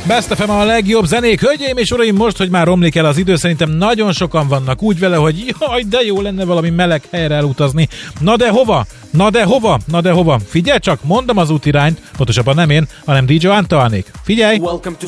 Best FM a legjobb zenék. Hölgyeim és uraim, most, hogy már romlik el az idő, szerintem nagyon sokan vannak úgy vele, hogy jaj, de jó lenne valami meleg helyre elutazni. Na de hova? Na de hova? Na de hova? Figyelj csak, mondom az útirányt, pontosabban nem én, hanem DJ Antoánék. Figyelj! Welcome to